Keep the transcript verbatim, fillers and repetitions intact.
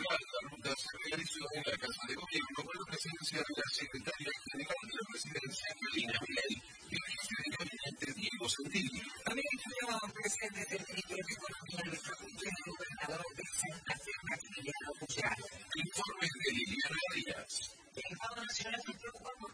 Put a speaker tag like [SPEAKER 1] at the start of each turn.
[SPEAKER 1] virtual. La ruta se realizó en la Casa de Gobierno con la presencia de la secretaria general de la Presidencia, Karina Milei, y el jefe de gabinete, Diego Santilli.
[SPEAKER 2] También estuvieron presentes el ministro de Economía, Luis Caputo, y el gobernador de Santa Fe, Maximiliano Bucciano.
[SPEAKER 1] Informes de Liliana Díaz.
[SPEAKER 2] El Estado Nacional se preocupa por